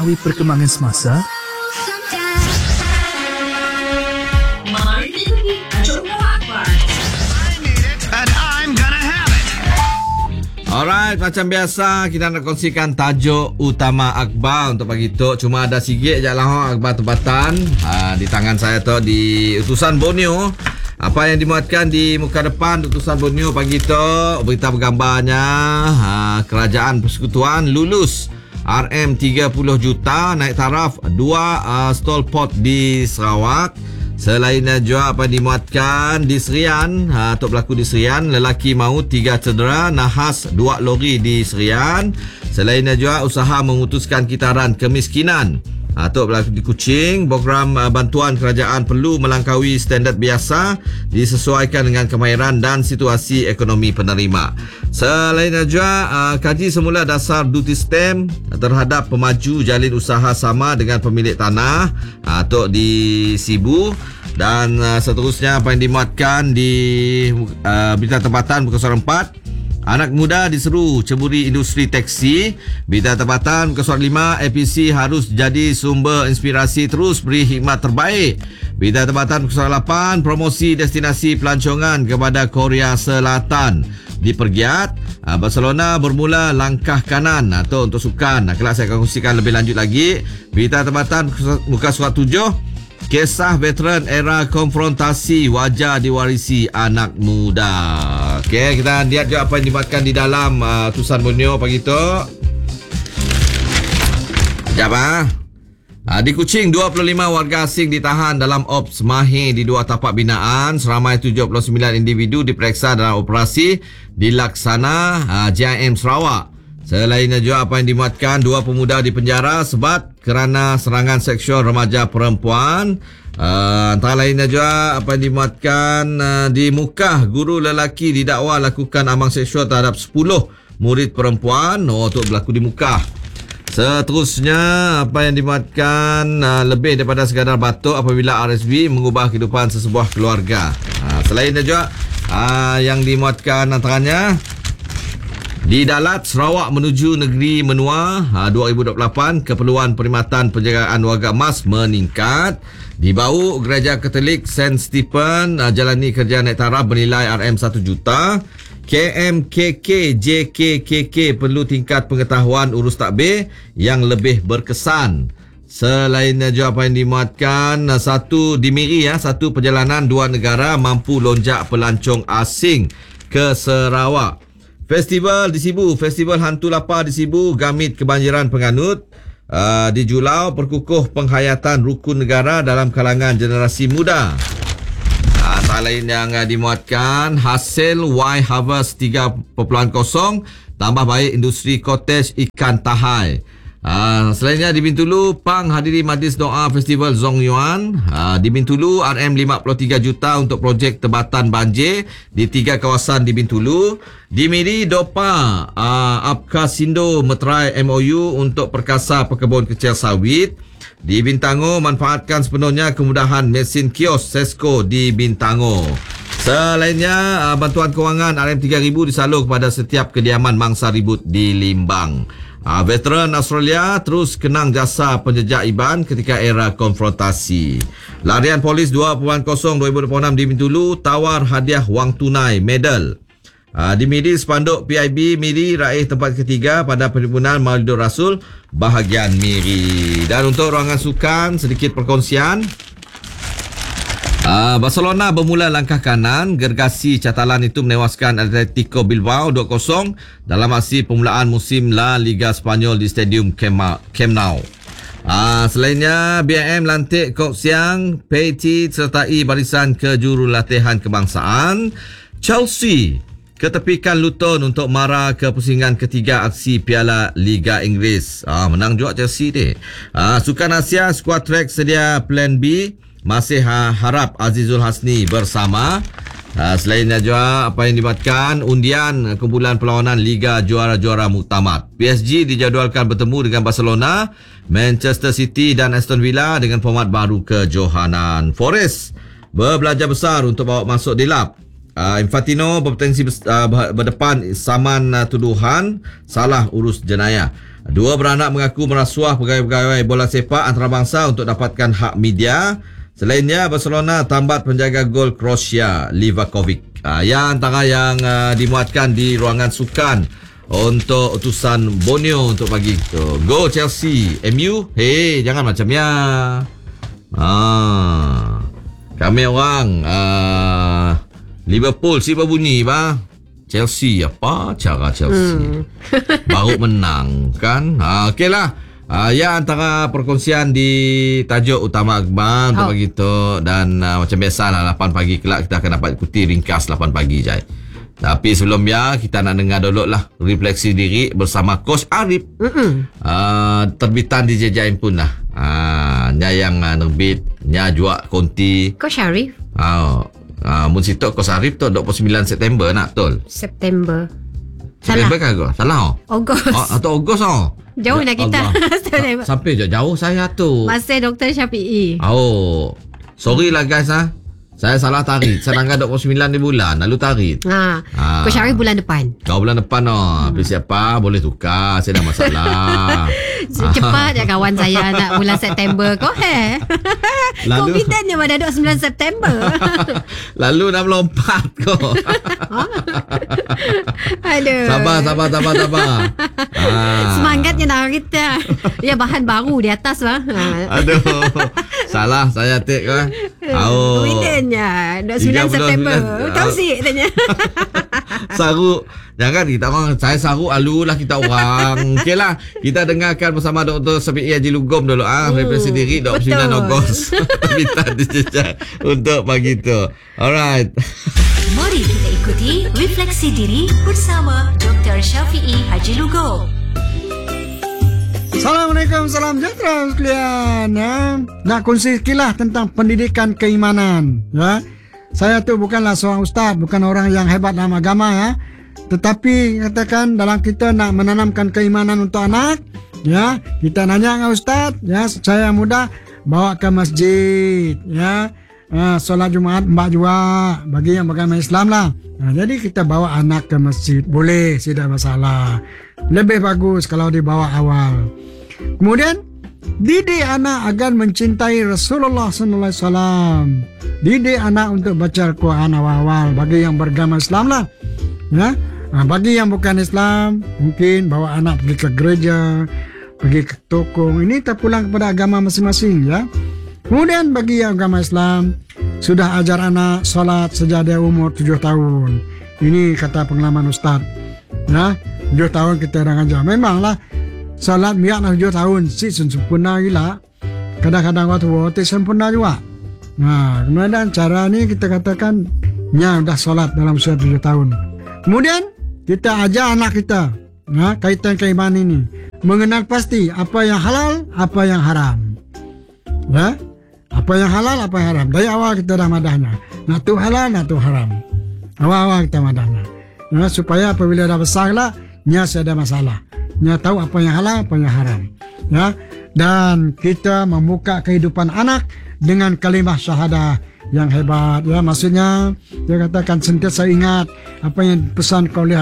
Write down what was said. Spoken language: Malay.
mengetahui perkembangan semasa? Mari kita pergi tajuk utama akhbar. And I'm gonna have it. Alright, macam biasa kita nak kongsikan tajuk utama akhbar untuk pagi tu. Cuma ada sikit je lah akhbar tempatan di tangan saya tu di utusan Borneo. Apa yang dimuatkan di muka depan utusan Borneo pagi tu, berita bergambarnya kerajaan persekutuan lulus RM30 juta naik taraf 2 stall port di Sarawak. Selainnya juga apa dimuatkan di Serian, untuk berlaku di Serian, lelaki maut 3 cedera, nahas 2 lori di Serian. Selainnya juga usaha memutuskan kitaran kemiskinan. Untuk berlaku di Kuching, program bantuan kerajaan perlu melangkaui standard biasa disesuaikan dengan kemahiran dan situasi ekonomi penerima. Selain juga kaji semula dasar duty stamp terhadap pemaju jalin usaha sama dengan pemilik tanah untuk di Sibu. Dan seterusnya apa yang dimuatkan di berita tempatan muka surat 4. Anak muda diseru ceburi industri teksi. Berita tempatan muka surat 5. APC harus jadi sumber inspirasi, terus beri hikmat terbaik. Berita tempatan muka surat 8. Promosi destinasi pelancongan kepada Korea Selatan dipergiat. Barcelona bermula langkah kanan atau untuk sukan. Kelak saya akan kongsikan lebih lanjut lagi. Berita tempatan muka surat 7. Kisah veteran era konfrontasi, wajah diwarisi anak muda. Okey, kita lihat juga apa yang dibuatkan di dalam utusan Borneo pagi tu. Sekejap di Kuching, 25 warga asing ditahan dalam ops mahir di 2 tapak binaan. Seramai 79 individu diperiksa dalam operasi dilaksana JIM Sarawak. Selainnya juga apa yang dimuatkan, 2 pemuda dipenjara sebab kerana serangan seksual remaja perempuan. Antara lainnya juga apa yang dimuatkan, di Mukah, guru lelaki didakwa lakukan amang seksual terhadap 10 murid perempuan untuk berlaku di Mukah. Seterusnya apa yang dimuatkan, lebih daripada sekadar batuk apabila RSV mengubah kehidupan sesebuah keluarga. Selainnya juga yang dimuatkan antaranya, di Dalat, Sarawak menuju negeri menua 2028, keperluan perkhidmatan penjagaan warga emas meningkat. Di Bau, Gereja Katolik St. Stephen jalani kerja naik taraf bernilai RM1 juta. KMKK JKKK perlu tingkat pengetahuan urus takbir yang lebih berkesan. Selainnya juga apa yang dimuatkan, satu di Miri, satu perjalanan 2 negara mampu lonjak pelancong asing ke Sarawak. Festival di Sibu, Festival Hantu Lapar di Sibu, gamit kebanjiran penganut. Di Julau, perkukuh penghayatan rukun negara dalam kalangan generasi muda. Antara lain yang dimuatkan, hasil Y Harvest 3.0 tambah baik industri cottage ikan tahai. Selainnya di Bintulu, PANG hadiri majlis doa Festival Zong Yuan. Di Bintulu, RM53 juta untuk projek tebatan banjir di 3 kawasan di Bintulu. Di Miri, DOPA Apka Sindo meterai MOU untuk perkasa perkebun kecil sawit. Di Bintango, manfaatkan sepenuhnya kemudahan mesin kios Sesko di Bintango. Selainnya, bantuan kewangan RM3,000 disalur kepada setiap kediaman mangsa ribut di Limbang. Veteran Australia terus kenang jasa penjejak IBAN ketika era konfrontasi. Larian Polis 2.0 2026 di Bintulu tawar hadiah wang tunai medal. Di Miri, spanduk PIB Miri raih tempat ketiga pada perhimpunan Maulidur Rasul bahagian Miri. Dan untuk ruangan sukan, sedikit perkongsian. Barcelona bermula langkah kanan. Gergasi catalan itu menewaskan Atletico Bilbao 2-0 dalam aksi permulaan musim La Liga Spanyol di Stadium Camp Nou. Selainnya, BIM lantik Kok Siang, Petit sertai barisan kejurulatihan kebangsaan. Chelsea ketepikan Luton untuk mara ke pusingan ketiga aksi Piala Liga Inggeris. Menang juga Chelsea deh. Sukan Asia, skuad track sedia plan B. Masih harap Azizul Hasni bersama. Selainnya juga apa yang dibuatkan, undian kumpulan perlawanan Liga Juara-Juara Muktamad. PSG dijadualkan bertemu dengan Barcelona, Manchester City dan Aston Villa dengan format baru kejohanan. Forest berbelajar besar untuk bawa masuk di lap. Infantino berpotensi berdepan saman tuduhan salah urus jenayah. Dua beranak mengaku merasuah pegawai-pegawai bola sepak antarabangsa untuk dapatkan hak media. Selainnya, Barcelona tambat penjaga gol Croatia, Livakovic. Yang antara yang dimuatkan di ruangan sukan untuk utusan Borneo untuk pagi itu. Go Chelsea, MU. Hey, jangan macamnya. Kami orang Liverpool si berbunyi bah. Chelsea, apa cara Chelsea? Baru menang kan? Okeylah. Ya, antara perkongsian di tajuk utama Akbar untuk pagi tu. Dan macam biasalah 8 pagi kelak kita akan dapat ikuti ringkas 8 pagi Jai. Tapi sebelumnya kita nak dengar dulu lah refleksi diri bersama Coach Arif. Terbitan di JJM pun lah. Nya yang nerbit, nya juak konti. Coach Arif? Mun situ Coach Arif tu 29 September nak betul? September. September kan aku? Salah oh? Ogos. Atau Ogos oh? Jauh nak kita. Sampai jauh saya tu. Masih Dr. Syafi'i. Sorry lah guys Saya salah tarik. Sedangkan 29 di bulan lalu tarik. Coach Arif bulan depan. Kau bulan depan Tapi siapa boleh tukar. Saya dah masalah. Cepat je kawan saya nak bulan September. Kau confident je pada 9 September. Lalu dah melompat kau. Aduh. Sabar. Semangatnya nak kita. Ya, bahan baru di atas lah. Aduh. Salah saya tik kan. Confidentnya 29 September. Tausik tanya. Saruk. Jangan kita orang. Saya saruk alulah kita orang. Okeylah. Kita dengarkan bersama Dr. Syafi'i Haji Lugom dulu. Refleksi diri 29 Ogos. Kita dijejak untuk pagi tu. Alright. Mari kita ikuti refleksi diri bersama Dr. Syafi'i Haji Lugom. Assalamualaikum, salam sejahtera sekalian ya. Nak kongsi sekilas tentang pendidikan keimanan ya. Saya tu bukanlah seorang ustaz, bukan orang yang hebat dalam agama ya. Tetapi katakan dalam kita nak menanamkan keimanan untuk anak ya, kita nanya dengan ustaz ya, saya mudah bawa ke masjid ya. Solat Jumaat mbak juga bagi yang beragama Islam lah. Jadi kita bawa anak ke masjid boleh, tidak masalah. Lebih bagus kalau dibawa awal. Kemudian didik anak agar mencintai Rasulullah sallallahu alaihi wasallam. Didik anak untuk baca Al-Quran awal-awal bagi yang beragama Islam lah. Ya. Bagi yang bukan Islam mungkin bawa anak pergi ke gereja, pergi ke toko. Ini terpulang kepada agama masing-masing ya. Kemudian bagi yang agama Islam sudah ajar anak solat sejak dia umur 7 tahun. Ini kata pengalaman Ustaz. Ya, 7 tahun kita dah ajar. Memanglah solat miaklah 7 tahun si sempurna gila. Kadang-kadang waktu sempurna juga. Kemudian cara ni kita katakan nya dah solat dalam usia 7 tahun. Kemudian kita ajar anak kita kaitan keimanan ini. Mengenal pasti apa yang halal, apa yang haram. Ya, apa yang halal, apa yang haram. Dari awal kita dah madahnya. Nak tu halal, nak tu haram. Awal-awal kita madahnya. Ya, supaya apabila dah besar lah, nya saya ada masalah. Nya tahu apa yang halal, apa yang haram. Ya, dan kita membuka kehidupan anak dengan kalimah syahadah yang hebat. Ya, maksudnya dia katakan sentiasa ingat apa yang pesan oleh